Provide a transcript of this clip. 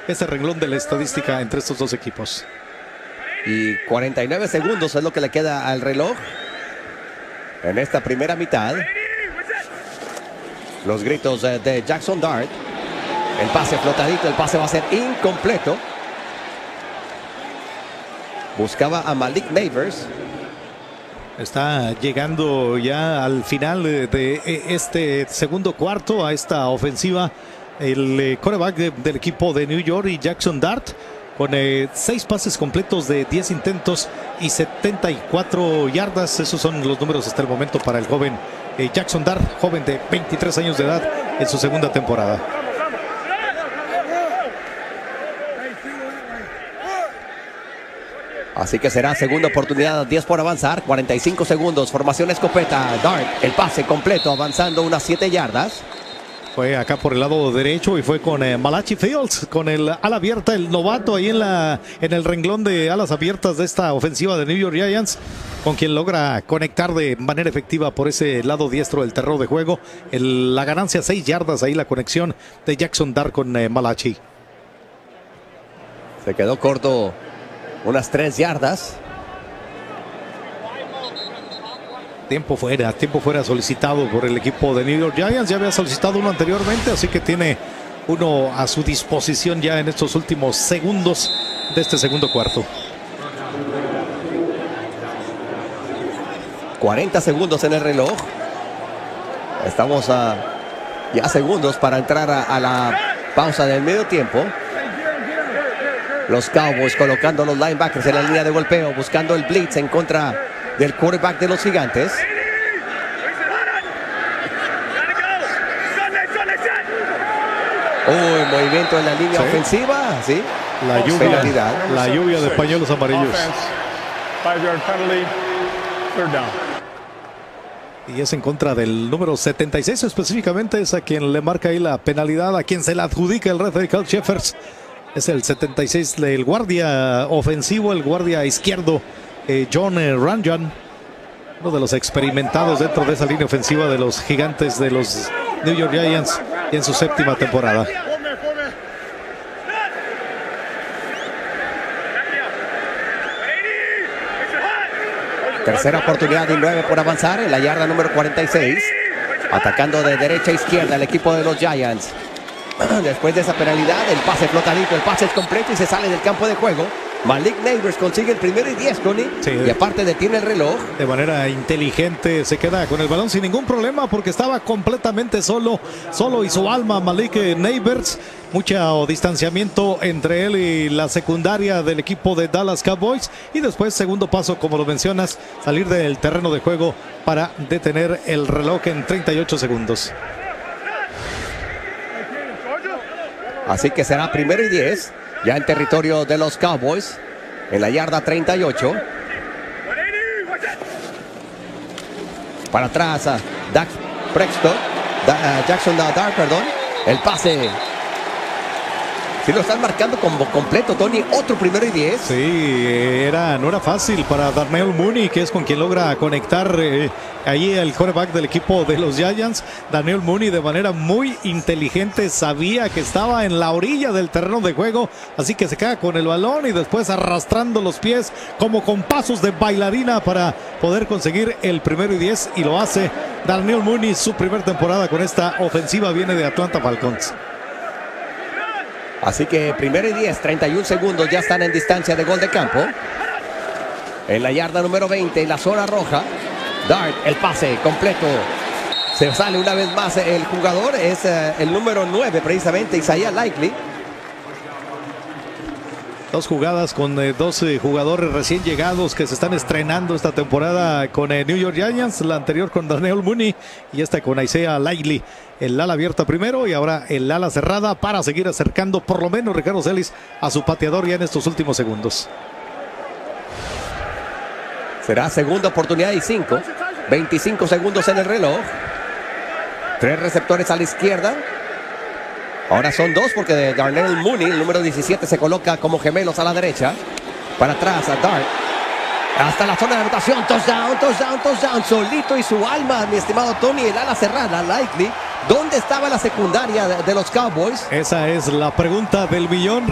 ese renglón de la estadística entre estos dos equipos. Y 49 segundos es lo que le queda al reloj en esta primera mitad. Los gritos de Jackson Dart. El pase flotadito, el pase va a ser incompleto. Buscaba a Malik Neighbors. Está llegando ya al final de este segundo cuarto a esta ofensiva el quarterback del equipo de New York, y Jackson Dart, con 6 pases completos de 10 intentos y 74 yardas. Esos son los números hasta el momento para el joven Jackson Dart, joven de 23 años de edad en su segunda temporada. Así que será segunda oportunidad, 10 por avanzar, 45 segundos, formación escopeta, Dart, el pase completo, avanzando unas 7 yardas. Fue acá por el lado derecho y fue con Malachi Fields, con el ala abierta, el novato ahí en el renglón de alas abiertas de esta ofensiva de New York Giants, con quien logra conectar de manera efectiva por ese lado diestro del terreno de juego. La ganancia 6 yardas, ahí la conexión de Jackson Dart con Malachi. Se quedó corto unas 3 yardas. Tiempo fuera solicitado por el equipo de New York Giants. Ya había solicitado uno anteriormente, así que tiene uno a su disposición ya en estos últimos segundos de este segundo cuarto. 40 segundos en el reloj. Estamos a ya segundos para entrar a la pausa del medio tiempo. Los Cowboys colocando los linebackers en la línea de golpeo, buscando el blitz en contra del quarterback de los Gigantes. Uy, movimiento en la línea ofensiva, ¿sí? La lluvia de pañuelos amarillos. Y es en contra del número 76 específicamente, es a quien le marca ahí la penalidad, a quien se la adjudica el referee Carl Sheffers. Es el 76 del guardia ofensivo, el guardia izquierdo, John Ranjan, uno de los experimentados dentro de esa línea ofensiva de los Gigantes de los New York Giants en su séptima temporada. Tercera oportunidad y 9 por avanzar en la yarda número 46. Atacando de derecha a izquierda el equipo de los Giants. Después de esa penalidad, el pase flotadito, el pase es completo y se sale del campo de juego. Malik Neighbors consigue el primero y 10, Tony. Sí. Y aparte detiene el reloj. De manera inteligente se queda con el balón sin ningún problema, porque estaba completamente solo y su alma Malik Neighbors. Mucho distanciamiento entre él y la secundaria del equipo de Dallas Cowboys. Y después, segundo paso, como lo mencionas, salir del terreno de juego para detener el reloj en 38 segundos. Así que será primero y 10, ya en territorio de los Cowboys, en la yarda 38. Para atrás a Dak Prescott, Jackson Dart, perdón. El pase. Si lo están marcando como completo, Tony, otro primero y 10. Sí, no era fácil para Darnell Mooney, que es con quien logra conectar ahí el quarterback del equipo de los Giants. Darnell Mooney, de manera muy inteligente, sabía que estaba en la orilla del terreno de juego, así que se queda con el balón y después arrastrando los pies como con pasos de bailarina para poder conseguir el primero y 10, y lo hace Darnell Mooney. Su primera temporada con esta ofensiva viene de Atlanta Falcons. Así que primero y 10, 31 segundos, ya están en distancia de gol de campo. En la yarda número 20, en la zona roja. Dart, el pase completo. Se sale una vez más el jugador, es el número 9 precisamente, Isaiah Likely. Dos jugadas con dos jugadores recién llegados que se están estrenando esta temporada con New York Giants. La anterior con Darnell Mooney y esta con Isaiah Likely. El ala abierta primero y ahora el ala cerrada para seguir acercando por lo menos Ricardo Celis a su pateador ya en estos últimos segundos. Será segunda oportunidad y 5. 25 segundos en el reloj. 3 receptores a la izquierda. Ahora son 2 porque Darnell Mooney, el número 17, se coloca como gemelos a la derecha. Para atrás a Dart. Hasta la zona de anotación. Touchdown. Solito y su alma, mi estimado Tony, el ala cerrada, Likely. ¿Dónde estaba la secundaria de los Cowboys? Esa es la pregunta del millón.